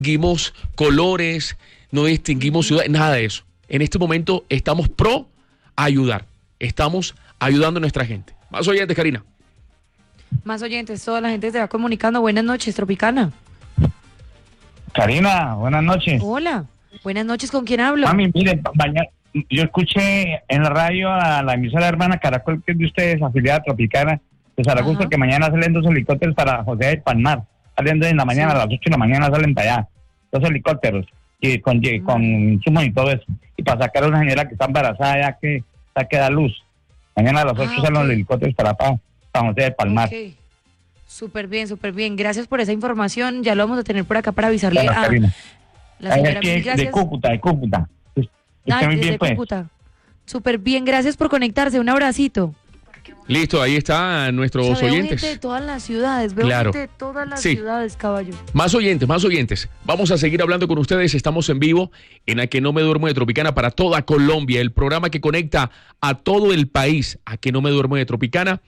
distinguimos colores, no distinguimos ciudades, nada de eso. En este momento estamos pro ayudar. Estamos ayudando a nuestra gente. Más oyentes, Karina. Más oyentes, toda la gente se va comunicando. Buenas noches, Tropicana. Karina, buenas noches. Hola, buenas noches, ¿con quién hablo? Mami, mire, yo escuché en la radio a la emisora hermana Caracol, que es de ustedes, afiliada Tropicana, de Zaragoza, que mañana salen 2 helicópteros para José del Palmar. Saliendo en la mañana, a las 8 de la mañana salen para allá. 2 helicópteros, y con insumos y todo eso. Y para sacar a una señora que está embarazada ya que da luz. Mañana a las 8 salen los helicópteros para José del Palmar. Okay. Súper bien, súper bien. Gracias por esa información. Ya lo vamos a tener por acá para avisarle a Karina. La señora. De Cúcuta. Muy bien, pues. Cúcuta. Súper bien, gracias por conectarse. Un abracito. Listo, ahí están nuestros oyentes. Gente de todas las ciudades, veo gente de todas las ciudades, caballo. Más oyentes. Vamos a seguir hablando con ustedes. Estamos en vivo en A Que No Me Duermo de Tropicana para toda Colombia, el programa que conecta a todo el país. A Que No Me Duermo de Tropicana,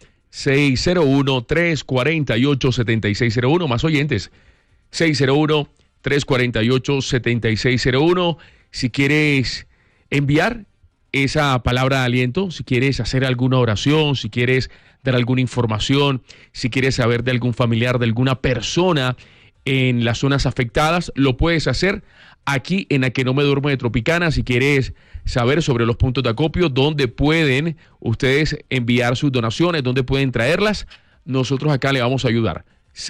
601-348-7601. Más oyentes, 601-348-7601. Si quieres enviar esa palabra de aliento, si quieres hacer alguna oración, si quieres dar alguna información, si quieres saber de algún familiar, de alguna persona en las zonas afectadas, lo puedes hacer aquí en A Que No Me Duermo de Tropicana. Si quieres saber sobre los puntos de acopio, dónde pueden ustedes enviar sus donaciones, dónde pueden traerlas, nosotros acá le vamos a ayudar.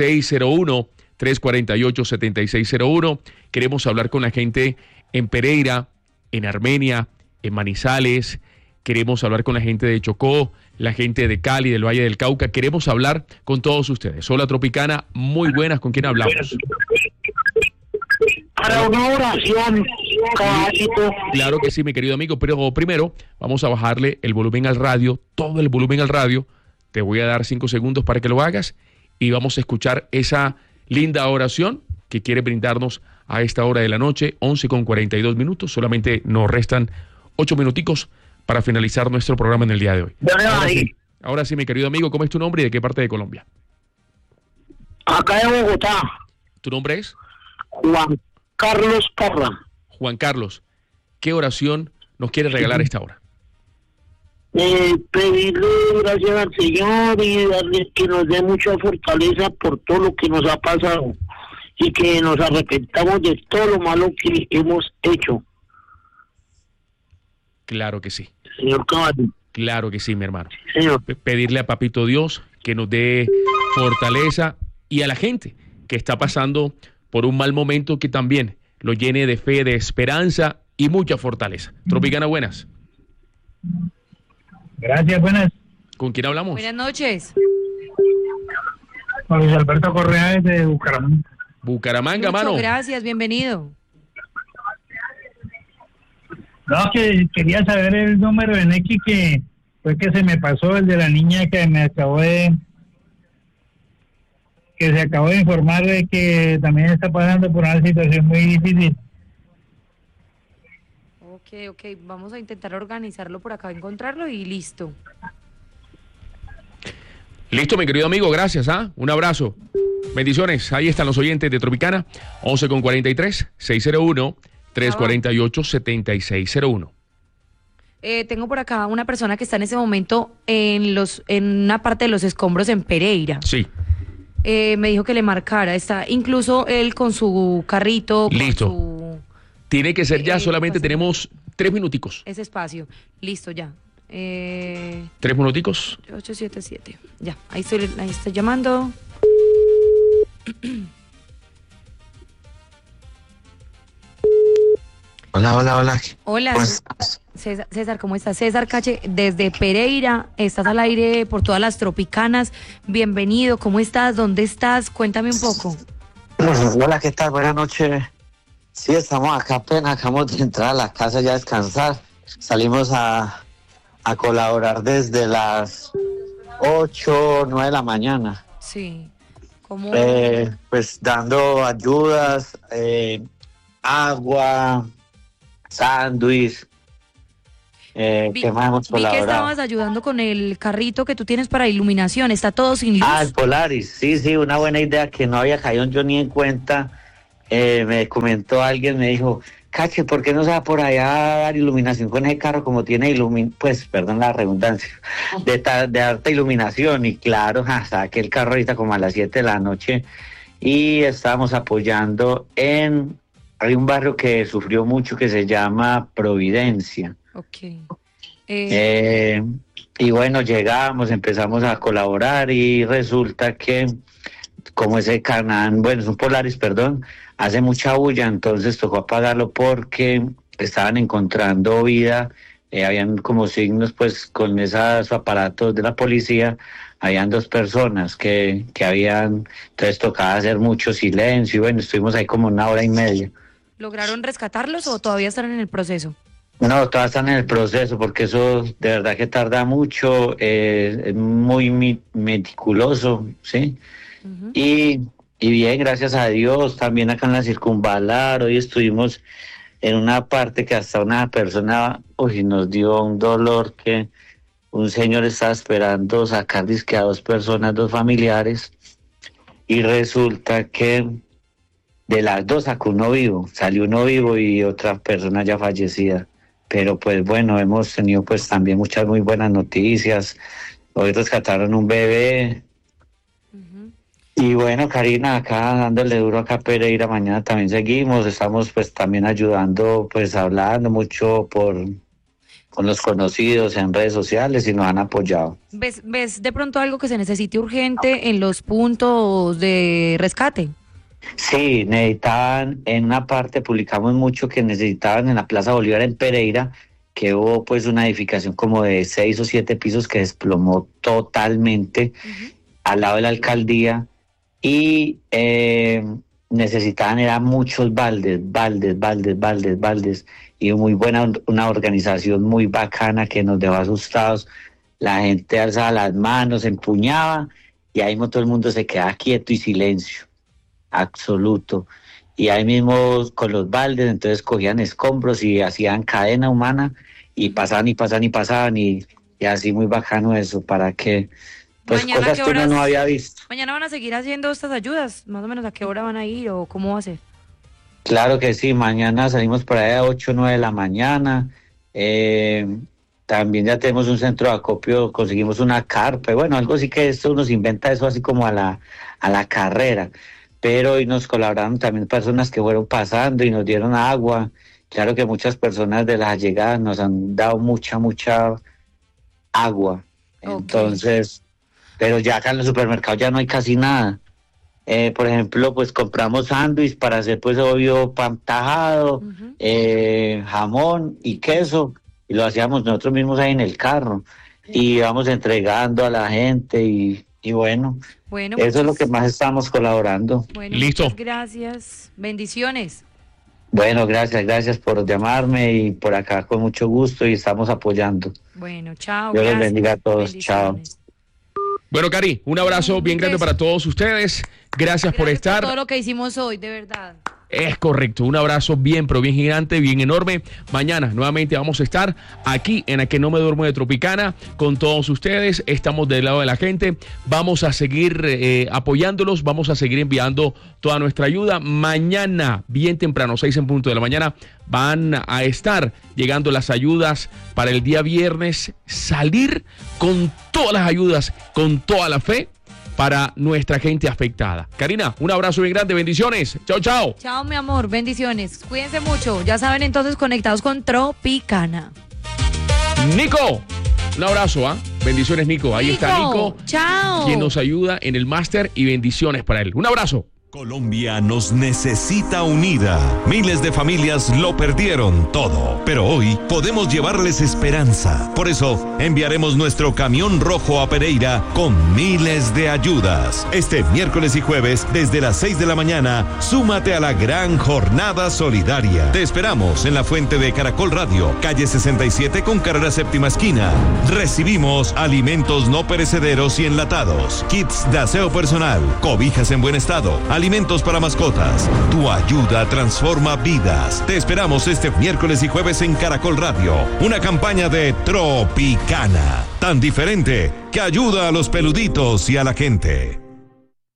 601-348-7601. Queremos hablar con la gente en Pereira, en Armenia, en Manizales. Queremos hablar con la gente de Chocó, la gente de Cali, del Valle del Cauca. Queremos hablar con todos ustedes. Hola, Tropicana, muy buenas. ¿Con quién hablamos? Para una oración, caballito. Claro que sí, mi querido amigo, pero primero vamos a bajarle el volumen al radio, todo el volumen al radio. Te voy a dar 5 segundos para que lo hagas y vamos a escuchar esa linda oración que quiere brindarnos a esta hora de la noche, 11:42. Solamente nos restan 8 minuticos para finalizar nuestro programa en el día de hoy. Ahora sí, mi querido amigo, ¿cómo es tu nombre y de qué parte de Colombia? Acá de Bogotá. ¿Tu nombre es? Juan Carlos Parra. Juan Carlos, ¿qué oración nos quieres regalar a esta hora? Pedirle gracias al Señor y darle que nos dé mucha fortaleza por todo lo que nos ha pasado y que nos arrepentamos de todo lo malo que hemos hecho. Claro que sí. Señor Caballo. Claro que sí, mi hermano. Señor. Pedirle a Papito Dios que nos dé fortaleza y a la gente que está pasando por un mal momento que también lo llene de fe, de esperanza y mucha fortaleza. Tropicana, buenas. Gracias, buenas. ¿Con quién hablamos? Buenas noches. Con Luis Alberto Correa desde Bucaramanga. Bucaramanga, Muchas mano. gracias, bienvenido. No, que quería saber el número de Nequi que fue que se me pasó, el de la niña que se acabó de informar de que también está pasando por una situación muy difícil. Ok, vamos a intentar organizarlo por acá, encontrarlo y listo. Listo, mi querido amigo, gracias, un abrazo. Bendiciones, ahí están los oyentes de Tropicana, 11:43, 601-348-7601. Tengo por acá una persona que está en ese momento en una parte de los escombros en Pereira. Sí. Me dijo que le marcara, está incluso él con su carrito. Listo. Tiene que ser ya, solamente tenemos 3 minuticos. Ese espacio, listo ya. 3 minuticos. 877, ya, ahí estoy llamando. Hola. Hola, César, ¿cómo estás? César Cache, desde Pereira, estás al aire por todas las Tropicanas. Bienvenido, ¿cómo estás? ¿Dónde estás? Cuéntame un poco. Hola, ¿qué tal? Buenas noches. Sí, estamos acá apenas, acabamos de entrar a la casa ya a descansar. Salimos a colaborar desde las 8, 9 de la mañana. Sí. ¿Cómo? Pues dando ayudas, agua, sándwich. ¿Qué más hemos colaborado? Vi que estabas ayudando con el carrito que tú tienes para iluminación. ¿Está todo sin luz? El Polaris. Sí, una buena idea que no había caído yo ni en cuenta. me comentó alguien, me dijo, Cache, ¿por qué no se va por allá a dar iluminación con ese carro como tiene pues, perdón la redundancia, de alta iluminación? Y claro, saqué el carro ahorita como a las 7 de la noche y estábamos apoyando hay un barrio que sufrió mucho que se llama Providencia. Ok. Y bueno, llegamos, empezamos a colaborar y resulta que como ese Canaan, bueno, es un Polaris, perdón, hace mucha bulla, entonces tocó apagarlo porque estaban encontrando vida, habían como signos pues con esos aparatos de la policía, habían 2 personas que habían, entonces tocaba hacer mucho silencio y bueno, estuvimos ahí como 1 hora y media. ¿Lograron rescatarlos o todavía están en el proceso? No, todavía están en el proceso porque eso de verdad que tarda mucho, es muy meticuloso, ¿sí? Uh-huh. Y bien, gracias a Dios, también acá en la Circunvalar, hoy estuvimos en una parte que hasta una persona nos dio un dolor que un señor estaba esperando sacar disque a 2 personas, 2 familiares, y resulta que de las 2 sacó uno vivo, salió uno vivo y otra persona ya fallecida. Pero pues bueno, hemos tenido pues también muchas muy buenas noticias. Hoy rescataron un bebé. Uh-huh. Y bueno, Karina, acá dándole duro acá a Pereira, mañana también seguimos. Estamos pues también ayudando, pues hablando mucho con los conocidos en redes sociales y nos han apoyado. ¿Ves de pronto algo que se necesite urgente en los puntos de rescate? Sí, necesitaban, en una parte publicamos mucho que necesitaban en la Plaza Bolívar en Pereira, que hubo pues una edificación como de 6 o 7 pisos que desplomó totalmente al lado de la alcaldía y necesitaban, eran muchos baldes y muy buena, una organización muy bacana que nos dejó asustados. La gente alzaba las manos, empuñaba y ahí mismo todo el mundo se quedaba quieto y silencio absoluto, y ahí mismo con los baldes entonces cogían escombros y hacían cadena humana y pasaban y así muy bacano eso, para que pues mañana, cosas que uno no había visto. Mañana van a seguir haciendo estas ayudas, más o menos a qué hora van a ir o cómo va a ser. Claro que sí, mañana salimos por ahí a 8 o 9 de la mañana, también ya tenemos un centro de acopio, conseguimos una carpa, bueno, algo así que esto nos inventa eso así como a la carrera. Pero hoy nos colaboraron también personas que fueron pasando y nos dieron agua. Claro que muchas personas de las llegadas nos han dado mucha agua. Okay. Entonces, pero ya acá en los supermercados ya no hay casi nada. Por ejemplo, pues compramos sándwich para hacer pues obvio pan tajado, jamón y queso. Y lo hacíamos nosotros mismos ahí en el carro. Y íbamos entregando a la gente y bueno, eso es lo que más estamos colaborando. Bueno, listo. Muchas gracias. Bendiciones. Bueno, gracias por llamarme y por acá con mucho gusto y estamos apoyando. Bueno, chao. Dios les bendiga a todos. Chao. Bueno, Cari, un abrazo bien grande para todos ustedes. Gracias por estar. Por todo lo que hicimos hoy, de verdad. Es correcto, un abrazo bien, pero bien gigante, bien enorme. Mañana nuevamente vamos a estar aquí en A Que No Me Duermo de Tropicana con todos ustedes. Estamos del lado de la gente. Vamos a seguir apoyándolos, vamos a seguir enviando toda nuestra ayuda. Mañana, bien temprano, 6 en punto de la mañana, van a estar llegando las ayudas para el día viernes. Salir con todas las ayudas, con toda la fe para nuestra gente afectada. Karina, un abrazo bien grande, bendiciones. Chao, chao. Chao, mi amor, bendiciones. Cuídense mucho. Ya saben, entonces, conectados con Tropicana. Nico, un abrazo, bendiciones, Nico. Ahí está Nico. Chao. Quien nos ayuda en el máster y bendiciones para él. Un abrazo. Colombia nos necesita unida. Miles de familias lo perdieron todo, pero hoy podemos llevarles esperanza. Por eso enviaremos nuestro camión rojo a Pereira con miles de ayudas. Este miércoles y jueves desde las 6 de la mañana, súmate a la gran jornada solidaria. Te esperamos en la fuente de Caracol Radio, calle 67 con carrera séptima esquina. Recibimos alimentos no perecederos y enlatados, kits de aseo personal, cobijas en buen estado, alimentos para mascotas. Tu ayuda transforma vidas. Te esperamos este miércoles y jueves en Caracol Radio. Una campaña de Tropicana. Tan diferente que ayuda a los peluditos y a la gente.